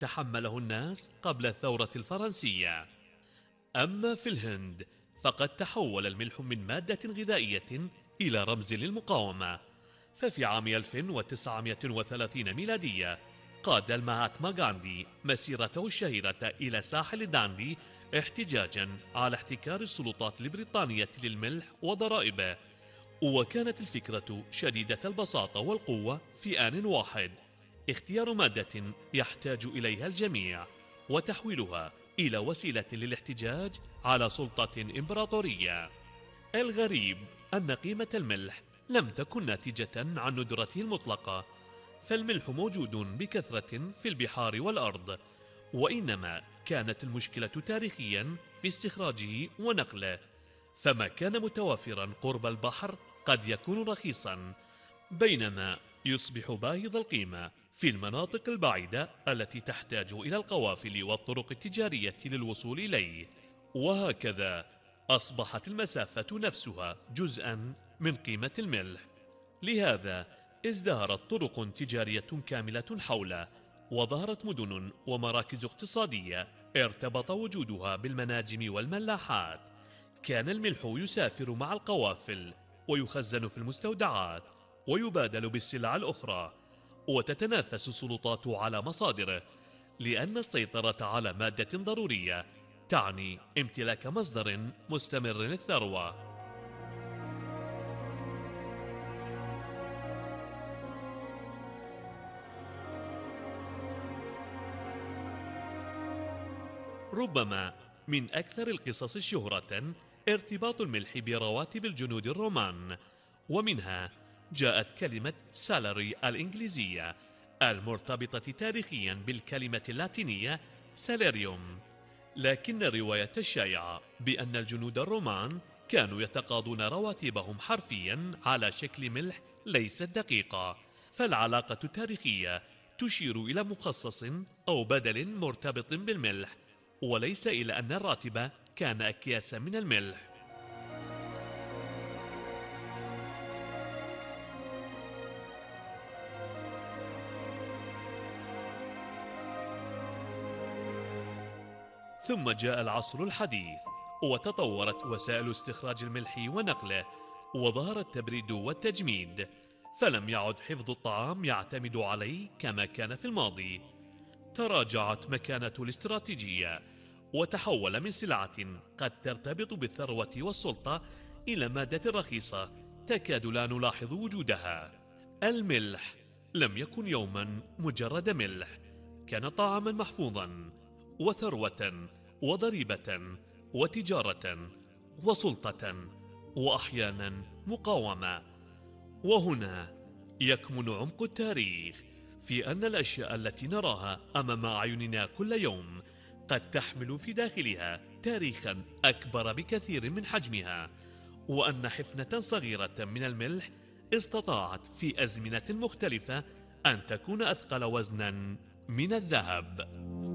تحمله الناس قبل الثورة الفرنسية. أما في الهند فقد تحول الملح من مادة غذائية إلى رمز للمقاومة، ففي عام 1930 ميلادية قاد المهاتما غاندي مسيرته الشهيرة إلى ساحل داندي احتجاجا على احتكار السلطات البريطانية للملح وضرائبه، وكانت الفكرة شديدة البساطة والقوة في آن واحد: اختيار مادة يحتاج إليها الجميع وتحويلها إلى وسيلة للاحتجاج على سلطة إمبراطورية. الغريب أن قيمة الملح لم تكن ناتجة عن ندرته المطلقة، فالملح موجود بكثرة في البحار والأرض، وإنما كانت المشكلة تاريخيا في استخراجه ونقله، فما كان متوافرا قرب البحر قد يكون رخيصا، بينما يصبح باهظ القيمة في المناطق البعيدة التي تحتاج إلى القوافل والطرق التجارية للوصول إليه. وهكذا أصبحت المسافة نفسها جزءا من قيمة الملح. لهذا ازدهرت طرق تجارية كاملة حوله، وظهرت مدن ومراكز اقتصادية ارتبط وجودها بالمناجم والملاحات. كان الملح يسافر مع القوافل ويخزن في المستودعات ويبادل بالسلع الأخرى، وتتنافس السلطات على مصادره، لأن السيطرة على مادة ضرورية تعني امتلاك مصدر مستمر للثروة. ربما من أكثر القصص شهرة ارتباط الملح برواتب الجنود الرومان، ومنها جاءت كلمة سالاري الإنجليزية المرتبطة تاريخيا بالكلمة اللاتينية سالاريوم، لكن الرواية الشائعة بأن الجنود الرومان كانوا يتقاضون رواتبهم حرفيا على شكل ملح ليست دقيقة، فالعلاقة التاريخية تشير إلى مخصص أو بدل مرتبط بالملح، وليس إلى أن الراتب كان أكياسا من الملح. ثم جاء العصر الحديث، وتطورت وسائل استخراج الملح ونقله، وظهر التبريد والتجميد، فلم يعد حفظ الطعام يعتمد عليه كما كان في الماضي. تراجعت مكانة الاستراتيجية، وتحول من سلعة قد ترتبط بالثروة والسلطة إلى مادة رخيصة تكاد لا نلاحظ وجودها. الملح لم يكن يوما مجرد ملح، كان طعاما محفوظا وثروة وضريبة وتجارة وسلطة وأحيانا مقاومة. وهنا يكمن عمق التاريخ، في أن الأشياء التي نراها أمام أعيننا كل يوم قد تحمل في داخلها تاريخا أكبر بكثير من حجمها، وأن حفنة صغيرة من الملح استطاعت في أزمنة مختلفة أن تكون أثقل وزنا من الذهب.